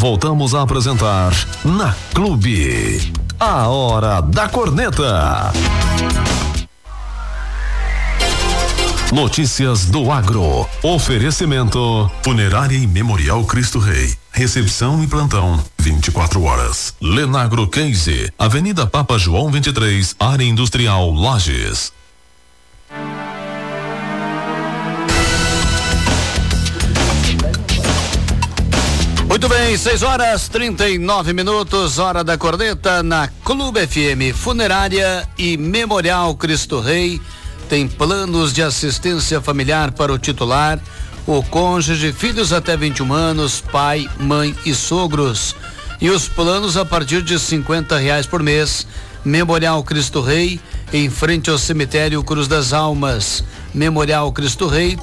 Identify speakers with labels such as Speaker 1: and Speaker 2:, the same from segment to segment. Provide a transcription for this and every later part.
Speaker 1: voltamos a apresentar Na Clube. A Hora da Corneta. Notícias do Agro. Oferecimento Funerária e Memorial Cristo Rei. Recepção e plantão 24 horas. Lenagro Case, Avenida Papa João 23, Área Industrial Lages.
Speaker 2: Muito bem, 6h39, hora da corneta na Clube FM. Funerária e Memorial Cristo Rei tem planos de assistência familiar para o titular, o cônjuge, filhos até 21 anos, pai, mãe e sogros. E os planos a partir de R$50 por mês. Memorial Cristo Rei, em frente ao cemitério Cruz das Almas. Memorial Cristo Rei,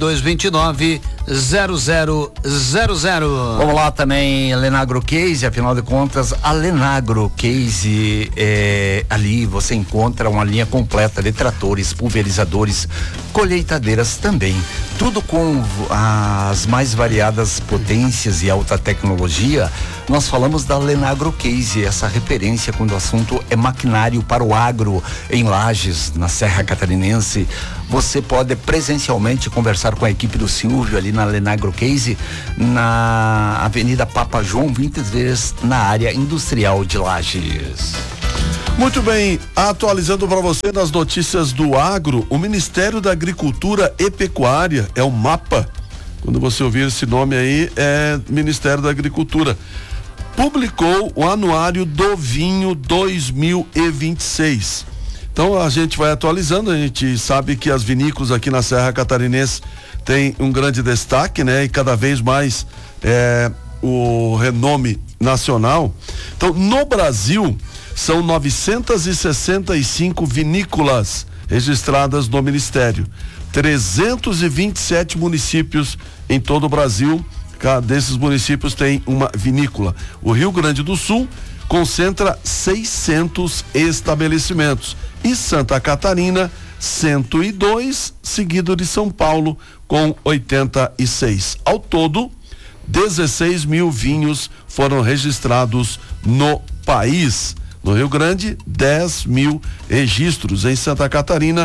Speaker 2: 3229-0000.
Speaker 3: Vamos lá também, Lenagro Case, afinal de contas, a Lenagro Case, ali você encontra uma linha completa de tratores, pulverizadores, colheitadeiras também. Tudo com as mais variadas potências e alta tecnologia. Nós falamos da Lenagro Case, essa referência quando o assunto é maquinário para o agro, em Lages, na Serra Catarinense. Você pode presencialmente conversar com a equipe do Silvio ali na Lenagro Case, na Avenida Papa João 23, na área industrial de Lages.
Speaker 4: Muito bem, atualizando para você nas notícias do agro, o Ministério da Agricultura e Pecuária, é o MAPA, quando você ouvir esse nome aí, é Ministério da Agricultura, publicou o Anuário do Vinho 2026. Então a gente vai atualizando, a gente sabe que as vinícolas aqui na Serra Catarinense têm um grande destaque, né? E cada vez mais o renome nacional. Então, no Brasil, são 965 vinícolas registradas no Ministério, 327 municípios em todo o Brasil. Cada desses municípios tem uma vinícola. O Rio Grande do Sul concentra 600 estabelecimentos e Santa Catarina 102, seguido de São Paulo com 86. Ao todo, 16 mil vinhos foram registrados no país. No Rio Grande, 10 mil registros. Em Santa Catarina,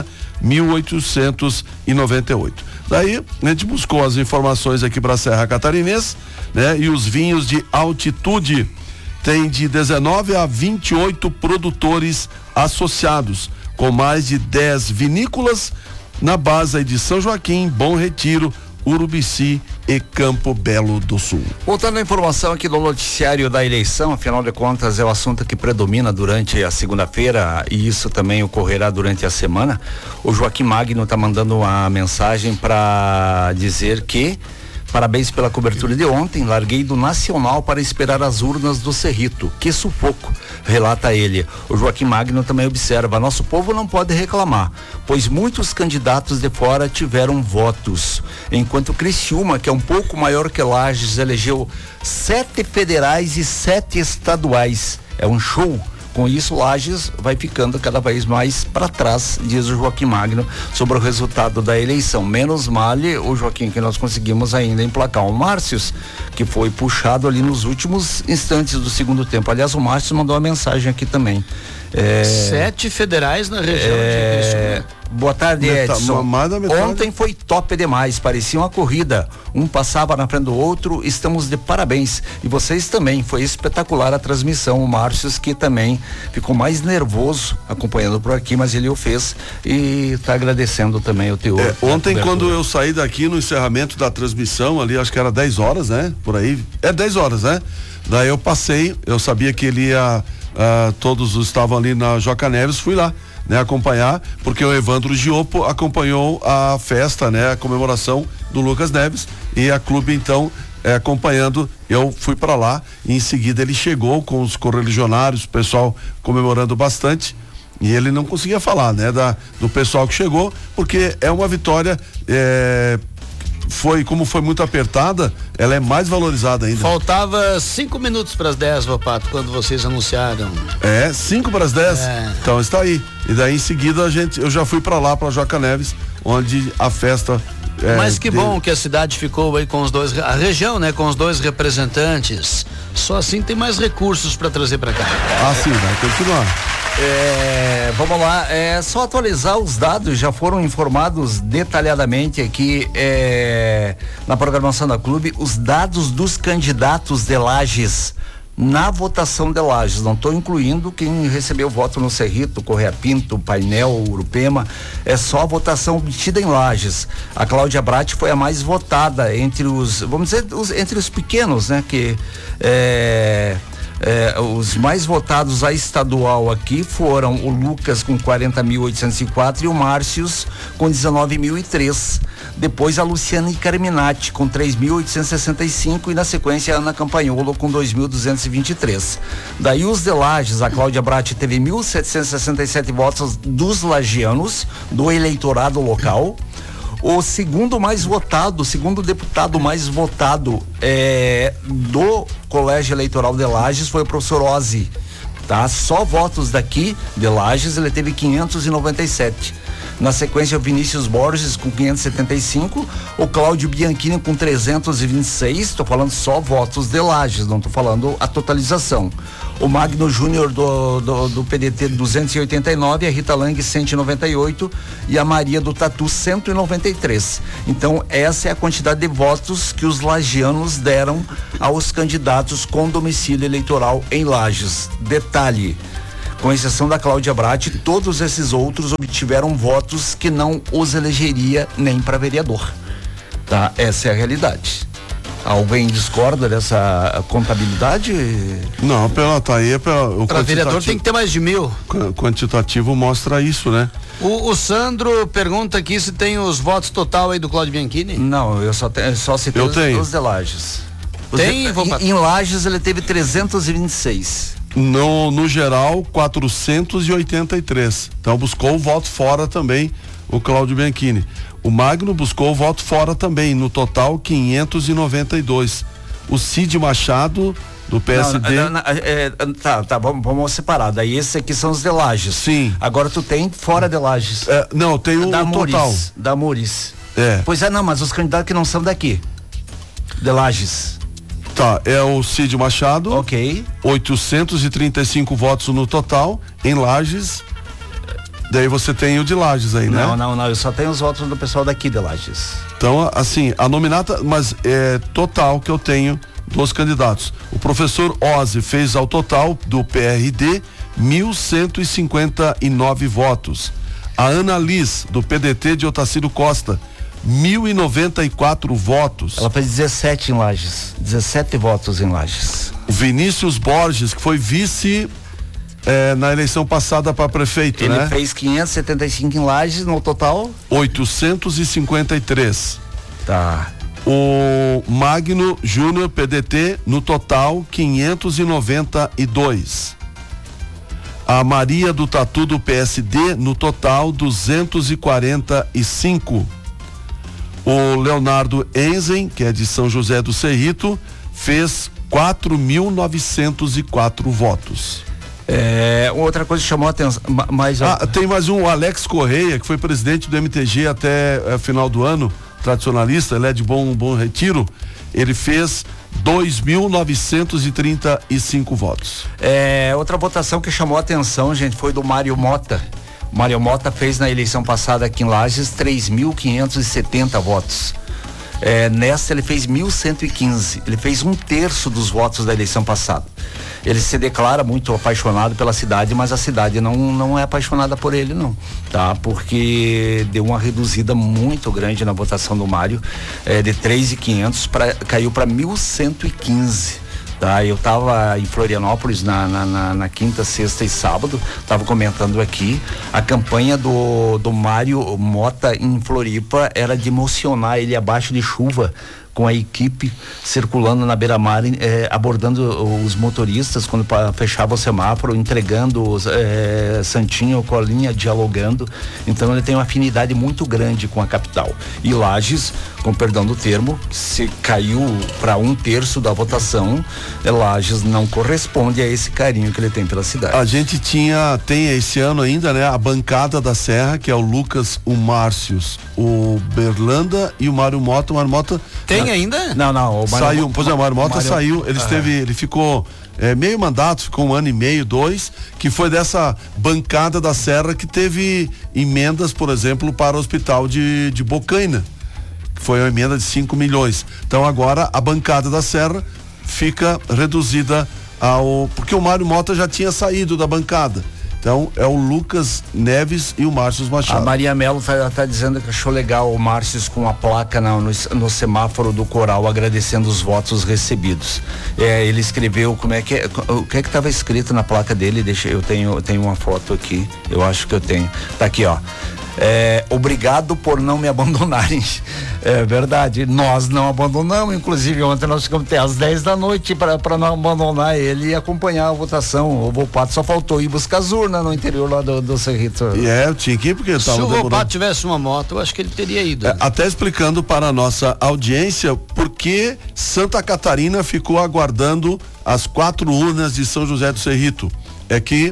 Speaker 4: 1.898. Daí, a gente buscou as informações aqui para a Serra Catarinense, né? E os vinhos de altitude tem de 19 a 28 produtores associados, com mais de 10 vinícolas na base de São Joaquim, Bom Retiro, Urubici e Campo Belo do Sul.
Speaker 3: Voltando à informação aqui do noticiário da eleição, afinal de contas é o assunto que predomina durante a segunda-feira e isso também ocorrerá durante a semana. O Joaquim Magno está mandando uma mensagem para dizer que parabéns pela cobertura de ontem, larguei do Nacional para esperar as urnas do Cerrito, que sufoco, relata ele. O Joaquim Magno também observa, nosso povo não pode reclamar, pois muitos candidatos de fora tiveram votos, enquanto Criciúma, que é um pouco maior que Lages, elegeu 7 federais e 7 estaduais, é um show. Com isso, Lages vai ficando cada vez mais para trás, diz o Joaquim Magno, sobre o resultado da eleição. Menos mal o Joaquim, que nós conseguimos ainda emplacar o Márcios, que foi puxado ali nos últimos instantes do segundo tempo. Aliás, o Márcios mandou uma mensagem aqui também.
Speaker 2: 7 federais na região de Criciúma.
Speaker 3: Boa tarde, Edson. Ontem foi top demais, parecia uma corrida. Um passava na frente do outro, estamos de parabéns. E vocês também, foi espetacular a transmissão. O Márcios, que também ficou mais nervoso acompanhando por aqui, mas ele o fez e está agradecendo também o teor.
Speaker 4: Ontem, quando eu saí daqui no encerramento da transmissão, ali acho que era 10 horas, né? Por aí. 10 horas, né? Daí eu passei, eu sabia que ele ia. Todos estavam ali na Joca Neves, fui lá, né, acompanhar, porque o Evandro Giopo acompanhou a festa, né, a comemoração do Lucas Neves, e a clube então acompanhando, eu fui para lá e em seguida ele chegou com os correligionários, o pessoal comemorando bastante, e ele não conseguia falar, né, do pessoal que chegou, porque é uma vitória, como foi muito apertada, ela é mais valorizada ainda.
Speaker 2: Faltava 5 minutos para as 10, Vapato, quando vocês anunciaram.
Speaker 4: 5 para as 10? Então está aí. E daí em seguida eu já fui para lá, para Joca Neves, onde a festa
Speaker 2: Mas que bom que a cidade ficou aí com os dois, a região, né, com os dois representantes. Só assim tem mais recursos para trazer para cá.
Speaker 4: Sim, vai continuar.
Speaker 3: Vamos lá, só atualizar os dados, já foram informados detalhadamente aqui na programação da clube, os dados dos candidatos de Lages na votação de Lages. Não estou incluindo quem recebeu voto no Cerrito, Correia Pinto, Painel, Urupema, é só a votação obtida em Lages. A Cláudia Bratti foi a mais votada entre os, vamos dizer, entre os pequenos, né, que os mais votados a estadual aqui foram o Lucas com 40.804 e o Márcios com 19.003. Depois a Luciane Carminati com 3.865 e na sequência a Ana Campagnolo com 2.223. Daí os de Lages, a Cláudia Bratti teve 1.767 votos dos lagianos, do eleitorado local. O segundo mais votado, o segundo deputado mais votado do Colégio Eleitoral de Lages foi o professor Ozzy, tá? Só votos daqui de Lages ele teve 597. Na sequência, o Vinícius Borges com 575, o Cláudio Bianchini com 326, estou falando só votos de Lages, não estou falando a totalização. O Magno Júnior do PDT 289, a Rita Lang 198 e a Maria do Tatu 193. Então essa é a quantidade de votos que os lagianos deram aos candidatos com domicílio eleitoral em Lages. Detalhe, com exceção da Cláudia Bratti, todos esses outros obtiveram votos que não os elegeria nem para vereador, tá? Essa é a realidade. Alguém discorda dessa contabilidade?
Speaker 4: Não, tá aí
Speaker 2: para vereador tem que ter mais de 1.000.
Speaker 4: Quantitativo mostra isso, né?
Speaker 2: O Sandro pergunta aqui se tem os votos total aí do Cláudio Bianchini.
Speaker 3: Não, eu só citei os de Lages. Em Lages ele teve 326.
Speaker 4: No geral, 483. Então buscou o voto fora também o Cláudio Bianchini. O Magno buscou o voto fora também, no total 592. O Cid Machado do PSD.
Speaker 3: Tá, vamos separar. Daí esses aqui são os de Lages.
Speaker 4: Sim.
Speaker 3: Agora tu tem fora de Lages.
Speaker 4: Não, tem o total.
Speaker 3: Da Moris. Pois não, mas os candidatos que não são daqui. De Lages.
Speaker 4: Tá, é o Cid Machado.
Speaker 3: Ok.
Speaker 4: 835 votos no total, em Lages. Daí você tem o de Lages aí, né?
Speaker 3: Não, eu só tenho os votos do pessoal daqui de Lages.
Speaker 4: Então, assim, a nominata, mas é total que eu tenho dos candidatos. O professor Ozzy fez ao total do PRD 1.159 votos. A Ana Liz, do PDT de Otacílio Costa, 1.094 votos.
Speaker 3: Ela fez 17 em Lages, 17 votos em Lages.
Speaker 4: O Vinícius Borges, que foi vice na eleição passada para prefeito,
Speaker 3: ele fez 575 em Lages, no total
Speaker 4: 853.
Speaker 3: Tá.
Speaker 4: O Magno Júnior PDT, no total 592. A Maria do Tatu do PSD, no total 245. O Leonardo Enzen, que é de São José do Cerrito, fez 4.904 votos.
Speaker 3: Outra coisa que chamou a atenção,
Speaker 4: tem mais um, o Alex Correia, que foi presidente do MTG até final do ano, tradicionalista, ele é de Bom Retiro, ele fez 2.935 votos.
Speaker 3: Outra votação que chamou a atenção, gente, foi do Mário Mota. Mário Mota fez na eleição passada aqui em Lages 3.570 votos. Nessa ele fez 1.115. Ele fez 1/3 dos votos da eleição passada. Ele se declara muito apaixonado pela cidade, mas a cidade não é apaixonada por ele, não, tá? Porque deu uma reduzida muito grande na votação do Mário, de 3.500 caiu para 1.115. Tá, eu tava em Florianópolis na quinta, sexta e sábado, tava comentando aqui, a campanha do Mário Mota em Floripa era de emocionar ele abaixo de chuva com a equipe circulando na beira-mar, abordando os motoristas quando fechava o semáforo, entregando santinho, colinha, dialogando. Então ele tem uma afinidade muito grande com a capital. E Lages, com perdão do termo, se caiu para 1/3 da votação, Lages não corresponde a esse carinho que ele tem pela cidade.
Speaker 4: A gente tem esse ano ainda, né, a bancada da Serra, que é o Lucas, o Márcios, o Berlanda e o Mário Mota. O Mário Mota
Speaker 2: tem ainda?
Speaker 3: Não, o Mário
Speaker 4: saiu, pois é, o Mário Mota saiu, ele ficou meio mandato, ficou 1 ano e meio, 2, que foi dessa bancada da Serra que teve emendas, por exemplo, para o hospital de Bocaina, que foi uma emenda de 5 milhões. Então agora a bancada da Serra fica reduzida porque o Mário Mota já tinha saído da bancada. Então é o Lucas Neves e o Márcio Machado.
Speaker 3: A Maria Melo tá dizendo que achou legal o Márcio com a placa no semáforo do Coral, agradecendo os votos recebidos. Ele escreveu o que é que estava escrito na placa dele. Eu tenho uma foto aqui, eu acho que eu tenho. Tá aqui, ó. Obrigado por não me abandonarem. É verdade, nós não abandonamos, inclusive ontem nós ficamos até às 10 da noite para não abandonar ele e acompanhar a votação. O Volpato só faltou ir buscar as urnas no interior lá do Cerrito.
Speaker 4: Eu tinha que ir porque
Speaker 2: se o Volpato tivesse uma moto, eu acho que ele teria ido.
Speaker 4: Até explicando para a nossa audiência por que Santa Catarina ficou aguardando as 4 urnas de São José do Cerrito. É que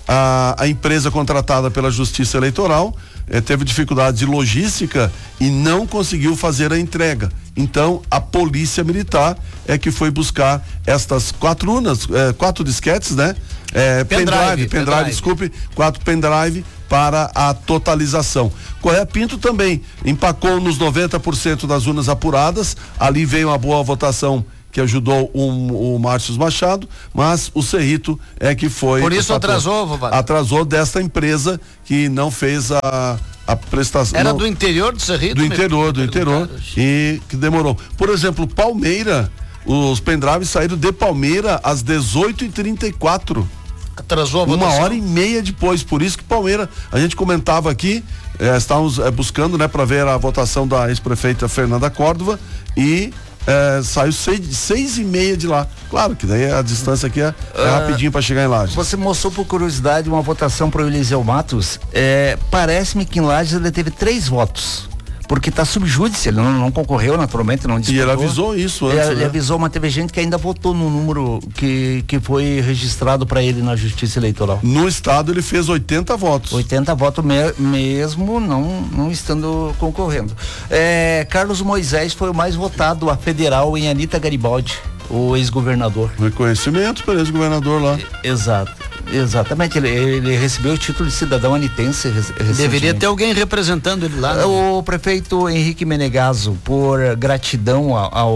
Speaker 4: a empresa contratada pela Justiça Eleitoral teve dificuldade de logística e não conseguiu fazer a entrega. Então a Polícia Militar é que foi buscar estas 4 urnas, 4 disquetes, né? Pendrive, desculpe, 4 pendrive para a totalização. Correia Pinto também empacou nos 90% das urnas apuradas. Ali veio uma boa votação que ajudou o Márcio Machado, mas o Cerrito é que foi.
Speaker 2: Por isso atrasou, vovô?
Speaker 4: Atrasou desta empresa que não fez a prestação.
Speaker 2: Era do interior do Cerrito?
Speaker 4: Do interior, e que demorou. Por exemplo, Palmeira, os pendrives saíram de Palmeira às 18h34.
Speaker 2: Atrasou a votação.
Speaker 4: 1h30 depois, por isso que Palmeira, a gente comentava aqui, estávamos buscando, né, para ver a votação da ex-prefeita Fernanda Córdova e saiu 6h30 de lá. Claro que daí a distância aqui é rapidinho para chegar em Lages.
Speaker 3: Você mostrou por curiosidade uma votação para o Eliseu Matos. Parece-me que em Lages ele teve 3 votos. Porque está subjúdice, ele não concorreu, naturalmente, não disputou.
Speaker 4: E ele avisou isso antes,
Speaker 3: Ele avisou, mas teve gente que ainda votou no número que foi registrado para ele na Justiça Eleitoral.
Speaker 4: No estado ele fez 80 votos.
Speaker 3: 80 votos mesmo não estando concorrendo. Carlos Moisés foi o mais votado a federal em Anita Garibaldi, o ex-governador.
Speaker 4: Reconhecimento para ex-governador lá.
Speaker 3: Exatamente, ele recebeu o título de cidadão anitense.
Speaker 2: Deveria ter alguém representando ele lá. Né?
Speaker 3: O prefeito Henrique Menegaso, por gratidão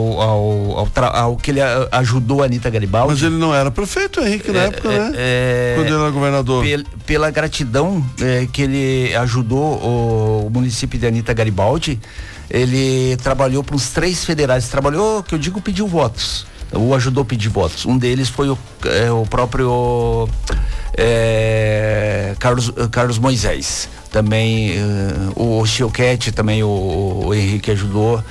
Speaker 3: ao que ele ajudou a Anita Garibaldi.
Speaker 4: Mas ele não era prefeito, Henrique, na época, né? Quando ele era governador.
Speaker 3: Pela gratidão que ele ajudou o município de Anita Garibaldi, ele trabalhou para uns 3 federais. Pediu votos. O ajudou a pedir votos. Um deles foi o próprio Carlos Moisés. Também o Chilquete, também o Henrique ajudou.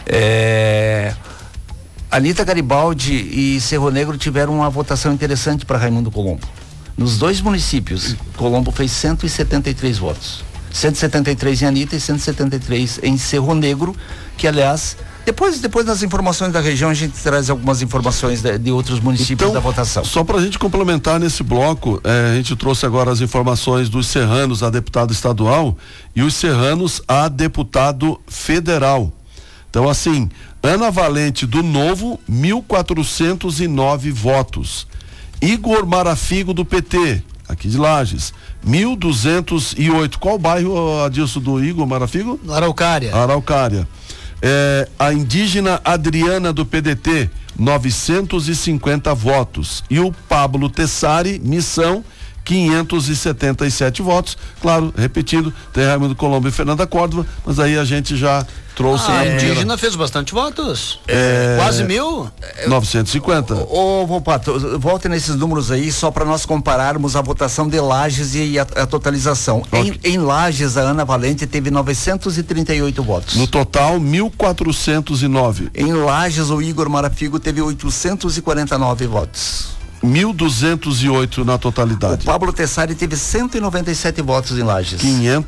Speaker 3: Anita Garibaldi e Cerro Negro tiveram uma votação interessante para Raimundo Colombo. Nos 2 municípios, Colombo fez 173 votos. 173 em Anita e 173 em Cerro Negro, que aliás, depois das informações da região, a gente traz algumas informações de outros municípios da votação.
Speaker 4: Só para a gente complementar nesse bloco, a gente trouxe agora as informações dos serranos a deputado estadual e os serranos a deputado federal. Então, assim, Ana Valente do Novo, 1.409 votos. Igor Marafigo do PT, aqui de Lages, 1.208. Qual bairro, Adilson, do Igor Marafigo?
Speaker 2: Araucária.
Speaker 4: A indígena Adriana do PDT, 950 votos. E o Pablo Tessari, Missão, 577 votos. Claro, repetido, tem Raimundo Colombo e Fernanda Córdova, mas aí a gente já trouxe.
Speaker 2: A indígena fez bastante votos. Quase 1.000?
Speaker 4: 950.
Speaker 3: Ô, Volpato, volte nesses números aí só para nós compararmos a votação de Lages e a totalização.
Speaker 4: Okay.
Speaker 3: Em Lages, a Ana Valente teve 938 votos.
Speaker 4: No total, 1.409.
Speaker 3: Em Lages, o Igor Marafigo teve 849 votos.
Speaker 4: 1.208 na totalidade.
Speaker 3: O Pablo Tessari teve 197 votos em Lages.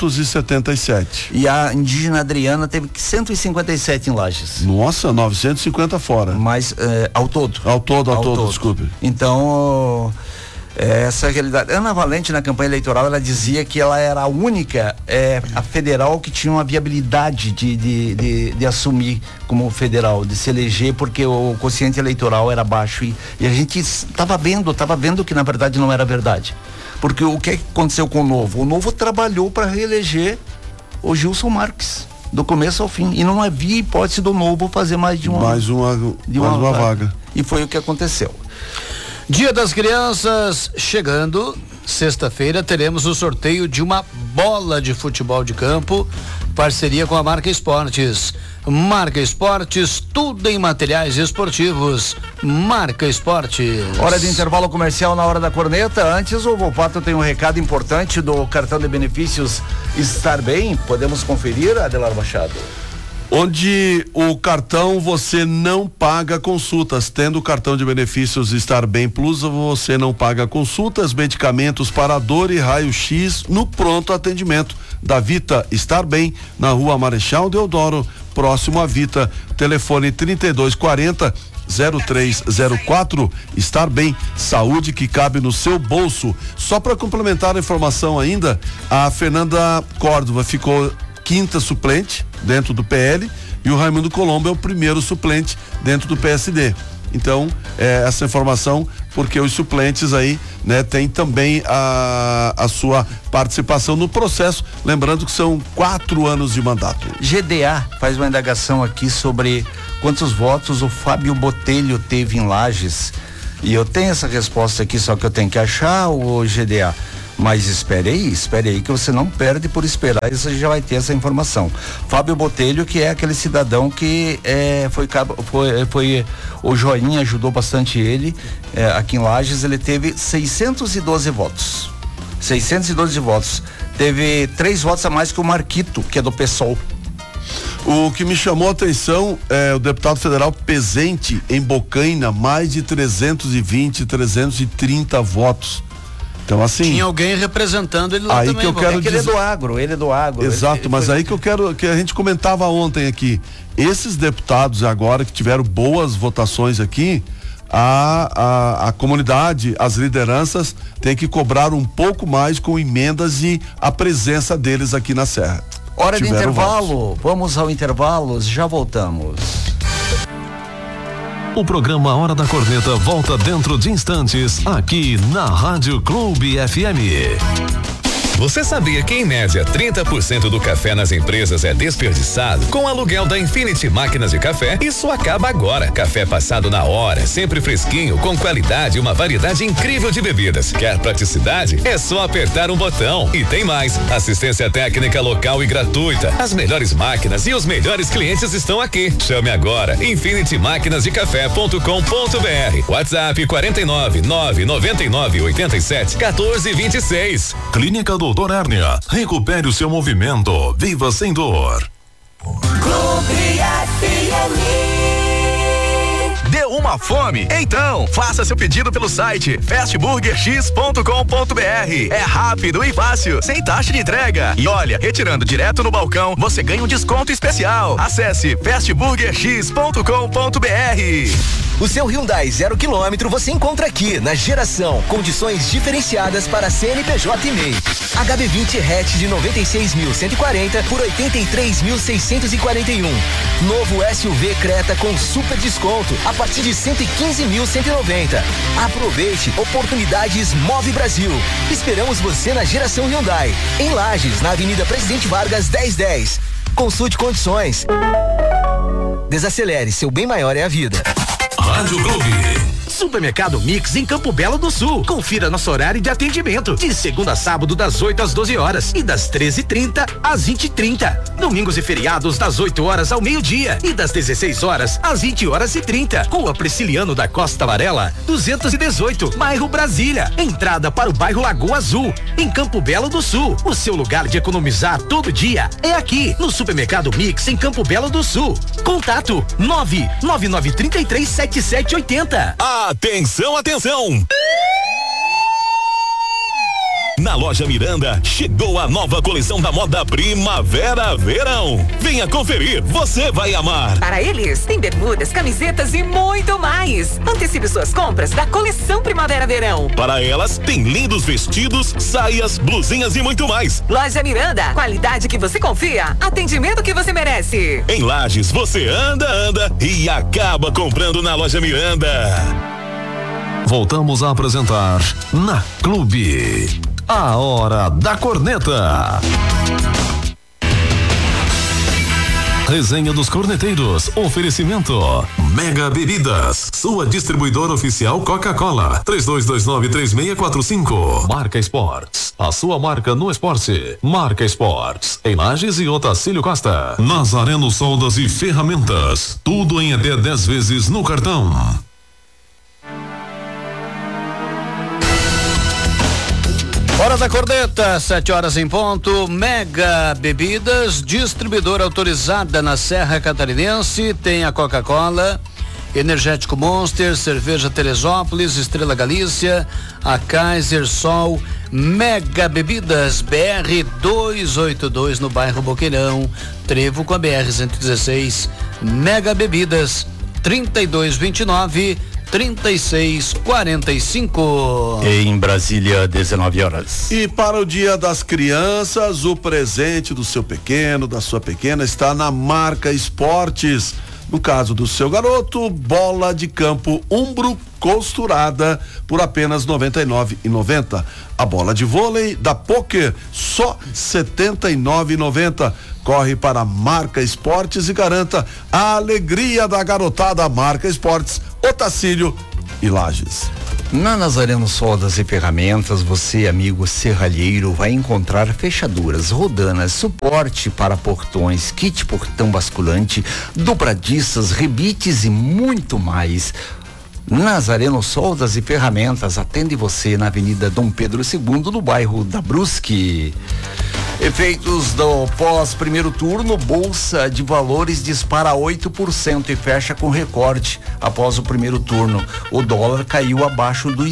Speaker 4: 577.
Speaker 3: E a indígena Adriana teve 157 em Lages.
Speaker 4: Nossa, 950 fora.
Speaker 3: Mas ao todo.
Speaker 4: Ao todo, desculpe.
Speaker 3: Então, essa é a realidade. Ana Valente, na campanha eleitoral, ela dizia que ela era a única, a federal, que tinha uma viabilidade de assumir como federal, de se eleger, porque o quociente eleitoral era baixo e a gente estava vendo que na verdade não era verdade. Porque o que aconteceu com o Novo? O Novo trabalhou para reeleger o Gilson Marques, do começo ao fim, e não havia hipótese do Novo fazer mais uma vaga. E foi o que aconteceu.
Speaker 2: Dia das Crianças chegando, sexta-feira teremos o sorteio de uma bola de futebol de campo, parceria com a Marca Esportes. Marca Esportes, tudo em materiais esportivos. Marca Esportes.
Speaker 3: Hora de intervalo comercial na hora da corneta. Antes, o Volpato tem um recado importante do cartão de benefícios Estar Bem. Podemos conferir, Adelar Machado?
Speaker 4: Onde o cartão você não paga consultas. Tendo o cartão de benefícios Estar Bem Plus, você não paga consultas, medicamentos para dor e raio-x no pronto atendimento da Vita Estar Bem, na Rua Marechal Deodoro, próximo à Vita. Telefone 3240 0304. Estar Bem, saúde que cabe no seu bolso. Só para complementar a informação ainda, a Fernanda Córdova ficou quinta suplente dentro do PL e o Raimundo Colombo é o primeiro suplente dentro do PSD. Então, essa informação, porque os suplentes aí, né, tem também a sua participação no processo, lembrando que são 4 anos de mandato.
Speaker 3: GDA faz uma indagação aqui sobre quantos votos o Fábio Botelho teve em Lages, e eu tenho essa resposta aqui, só que eu tenho que achar o GDA. Mas espere aí que você não perde por esperar, você já vai ter essa informação. Fábio Botelho, que é aquele cidadão que foi o Joinha ajudou bastante ele, aqui em Lages, ele teve 612 votos. 612 votos. Teve 3 votos a mais que o Marquito, que é do PSOL.
Speaker 4: O que me chamou a atenção é o deputado federal Pezente, em Bocaina, mais de 320, 330 votos. Então, assim,
Speaker 2: tinha alguém representando ele lá
Speaker 4: aí
Speaker 2: também.
Speaker 4: Que eu quero
Speaker 3: dizer... ele é do agro.
Speaker 4: Exato, mas aí que eu quero, que a gente comentava ontem aqui, esses deputados agora que tiveram boas votações aqui, a comunidade, as lideranças têm que cobrar um pouco mais com emendas e a presença deles aqui na Serra.
Speaker 3: Hora de intervalo, vamos ao intervalo, já voltamos.
Speaker 1: O programa Hora da Corneta volta dentro de instantes, aqui na Rádio Clube FM.
Speaker 5: Você sabia que, em média, 30% do café nas empresas é desperdiçado? Com o aluguel da Infinity Máquinas de Café, isso acaba agora. Café passado na hora, sempre fresquinho, com qualidade e uma variedade incrível de bebidas. Quer praticidade? É só apertar um botão. E tem mais, assistência técnica local e gratuita. As melhores máquinas e os melhores clientes estão aqui. Chame agora, infinitymaquinasdecafé.com.br. WhatsApp 49 999 87 14 26.
Speaker 1: Clínica Doutor Hérnia, recupere o seu movimento, viva sem dor.
Speaker 6: Clube FM.
Speaker 7: Deu uma fome? Então, faça seu pedido pelo site fastburgerx.com.br. É rápido e fácil, sem taxa de entrega. E olha, retirando direto no balcão, você ganha um desconto especial. Acesse fastburgerx.com.br.
Speaker 8: O seu Hyundai 0 km você encontra aqui na Geração, condições diferenciadas para CNPJ e MEI. HB20 hatch de 96.140 por 83.641. Novo SUV Creta com super desconto a partir de 115.190. Aproveite, oportunidades Move Brasil. Esperamos você na Geração Hyundai, em Lages, na Avenida Presidente Vargas 1010. Consulte condições. Desacelere, seu bem maior é a vida.
Speaker 1: Rádio Clube,
Speaker 9: Supermercado Mix em Campo Belo do Sul. Confira nosso horário de atendimento de segunda a sábado das 8 às 12 horas e das 13h30 às 20h30. Domingos e feriados das 8 horas ao meio-dia e das 16 horas às 20h30. Rua Prisciliano da Costa Varela, 218, bairro Brasília. Entrada para o bairro Lagoa Azul, em Campo Belo do Sul. O seu lugar de economizar todo dia é aqui no Supermercado Mix em Campo Belo do Sul. Contato 999337780.
Speaker 5: Atenção, atenção! Na loja Miranda, chegou a nova coleção da moda Primavera-Verão. Venha conferir, você vai amar.
Speaker 10: Para eles, tem bermudas, camisetas e muito mais. Antecipe suas compras da coleção Primavera-Verão.
Speaker 5: Para elas, tem lindos vestidos, saias, blusinhas e muito mais.
Speaker 10: Loja Miranda, qualidade que você confia, atendimento que você merece.
Speaker 5: Em Lages, você anda e acaba comprando na loja Miranda.
Speaker 1: Voltamos a apresentar Na Clube. A Hora da Corneta. Resenha dos Corneteiros. Oferecimento Mega Bebidas, sua distribuidora oficial Coca-Cola. 32293645. Marca Esportes, a sua marca no esporte. Marca Esportes, em Lages e Otacílio Costa. Nazareno Soldas e Ferramentas, tudo em até 10 vezes no cartão.
Speaker 2: Hora da Corneta, 7 horas em ponto. Mega Bebidas, distribuidora autorizada na Serra Catarinense, tem a Coca-Cola, Energético Monster, Cerveja Teresópolis, Estrela Galícia, a Kaiser Sol. Mega Bebidas, BR 282 no bairro Boqueirão, trevo com a BR 116. Mega Bebidas 3229-3645.
Speaker 3: Em Brasília, 19 horas.
Speaker 4: E para o Dia das Crianças, o presente do seu pequeno, da sua pequena, está na Marca Esportes. No caso do seu garoto, bola de campo Umbro costurada por apenas R$ 99,90. A bola de vôlei da Poker, só R$ 79,90. Corre para a Marca Esportes e garanta a alegria da garotada. Marca Esportes, Otacílio e Lages.
Speaker 3: Na Nazareno Soldas e Ferramentas, você, amigo serralheiro, vai encontrar fechaduras, rodanas, suporte para portões, kit portão basculante, dobradiças, rebites e muito mais. Nazareno Soldas e Ferramentas atende você na Avenida Dom Pedro II, no bairro da Brusque. Efeitos do pós-primeiro turno, Bolsa de Valores dispara 8% e fecha com recorde após o primeiro turno. O dólar caiu abaixo dos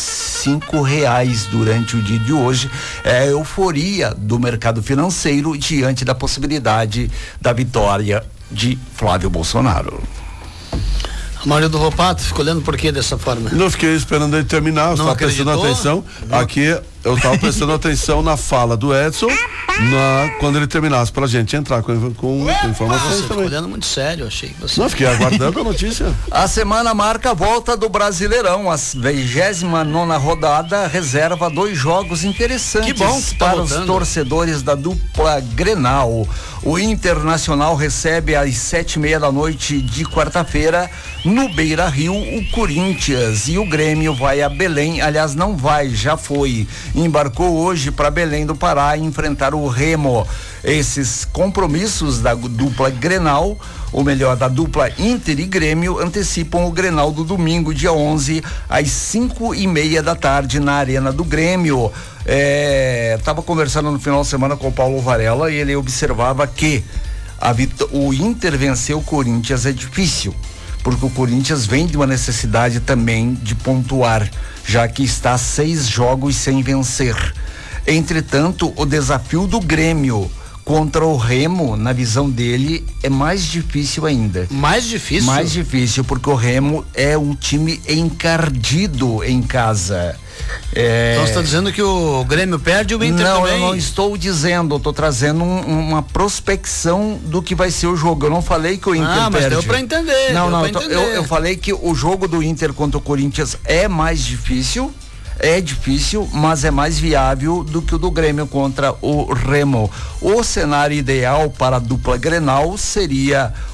Speaker 3: R$ durante o dia de hoje. É a euforia do mercado financeiro diante da possibilidade da vitória de Flávio Bolsonaro.
Speaker 2: Mário do Ropato, ficou olhando por que dessa forma?
Speaker 4: Não, fiquei esperando ele terminar, eu estava prestando atenção. Aqui, eu estava prestando atenção na fala do Edson, quando ele terminasse, pra gente entrar com informações.
Speaker 2: Você ficou olhando muito sério, achei que você...
Speaker 4: Não, fiquei aguardando a notícia.
Speaker 3: A semana marca a volta do Brasileirão. A 29ª rodada reserva 2 jogos interessantes.
Speaker 2: Que bom que tá
Speaker 3: para
Speaker 2: voltando.
Speaker 3: Os torcedores da dupla Grenal. O Internacional recebe às 19h30 de quarta-feira no Beira-Rio o Corinthians, e o Grêmio vai a Belém, aliás não vai, já foi, embarcou hoje para Belém do Pará enfrentar o Remo. Esses compromissos da dupla Grenal, ou melhor, da dupla Inter e Grêmio, antecipam o Grenal do domingo, dia 11, às 5h30 da tarde na Arena do Grêmio. Tava conversando no final de semana com o Paulo Varela e ele observava que o Inter vencer o Corinthians é difícil, porque o Corinthians vem de uma necessidade também de pontuar, já que está 6 jogos sem vencer. Entretanto, o desafio do Grêmio contra o Remo, na visão dele, é mais difícil ainda.
Speaker 2: Mais difícil?
Speaker 3: Mais difícil, porque o Remo é um time encardido em casa.
Speaker 2: Então você está dizendo que o Grêmio perde e o Inter
Speaker 3: não,
Speaker 2: também?
Speaker 3: Não, eu não estou dizendo, eu estou trazendo uma prospecção do que vai ser o jogo. Eu não falei que o Inter perde.
Speaker 2: Mas deu para entender.
Speaker 3: Eu falei que o jogo do Inter contra o Corinthians é mais difícil. É difícil, mas é mais viável do que o do Grêmio contra o Remo. O cenário ideal para a dupla Grenal seria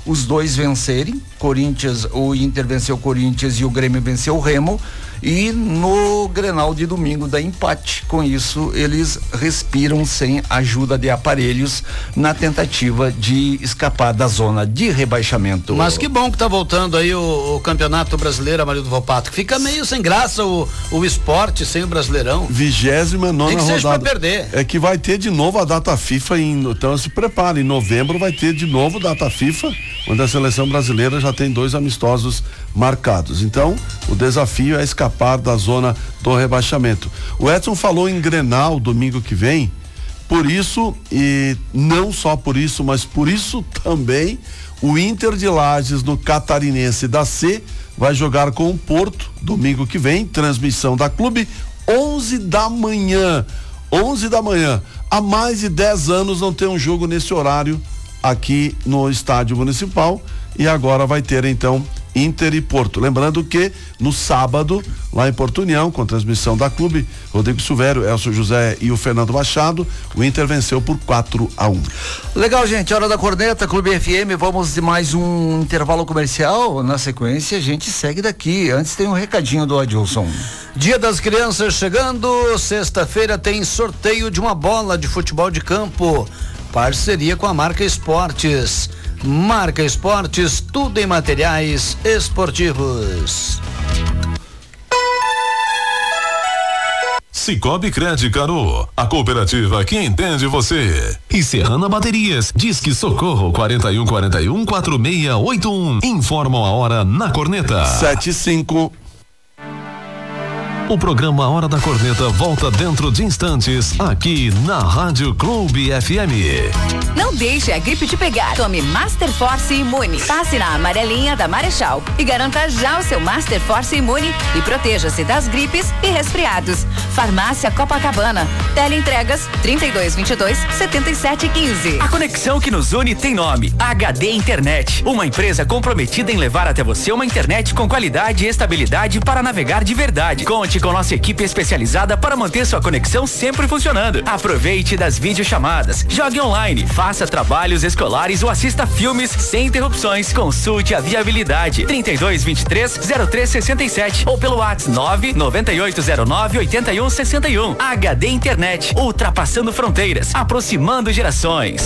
Speaker 3: os dois vencerem. O Inter venceu o Corinthians e o Grêmio venceu o Remo, e no Grenal de domingo dá empate. Com isso, eles respiram sem ajuda de aparelhos na tentativa de escapar da zona de rebaixamento.
Speaker 2: Mas que bom que tá voltando aí o Campeonato Brasileiro, Amarildo Volpato. Fica meio sem graça o esporte sem o Brasileirão.
Speaker 4: 29ª
Speaker 2: Nem que seja
Speaker 4: rodada.
Speaker 2: pra perder.
Speaker 4: É que vai ter de novo a data FIFA, então se prepare, em novembro vai ter de novo data FIFA, onde a seleção brasileira já tem 2 amistosos marcados. Então, o desafio é escapar da zona do rebaixamento. O Edson falou em Grenal domingo que vem, por isso, e não só por isso, mas por isso também, o Inter de Lages no Catarinense da C vai jogar com o Porto domingo que vem, transmissão da Clube, 11 da manhã. Há mais de 10 anos não tem um jogo nesse horário aqui no Estádio Municipal, e agora vai ter então Inter e Porto. Lembrando que no sábado, lá em Porto União, com transmissão da Clube, Rodrigo Silvério, Elcio José e o Fernando Machado, o Inter venceu por 4-1.
Speaker 3: Legal, gente, hora da corneta, Clube FM, vamos de mais um intervalo comercial. Na sequência, a gente segue daqui. Antes tem um recadinho do Adilson.
Speaker 2: Dia das Crianças chegando, sexta-feira tem sorteio de uma bola de futebol de campo, parceria com a Marca Esportes. Marca Esportes, tudo em materiais esportivos.
Speaker 1: Cicobi Cred Caru, a cooperativa que entende você. E Serrana Baterias, Disque Socorro 4141-4681. Informam a hora na corneta.
Speaker 4: 7:05.
Speaker 1: O programa Hora da Corneta volta dentro de instantes, aqui na Rádio Clube FM.
Speaker 10: Não deixe a gripe te pegar. Tome Master Force Imune. Passe na amarelinha da Marechal e garanta já o seu Master Force Imune e proteja-se das gripes e resfriados. Farmácia Copacabana. Teleentregas 3222-7715.
Speaker 11: A conexão que nos une tem nome: HD Internet. Uma empresa comprometida em levar até você uma internet com qualidade e estabilidade para navegar de verdade. Conte com nossa equipe especializada para manter sua conexão sempre funcionando. Aproveite das videochamadas, jogue online, faça trabalhos escolares ou assista filmes sem interrupções. Consulte a viabilidade 3223-0367 ou pelo WhatsApp 99809-8161. HD Internet, ultrapassando fronteiras, aproximando gerações.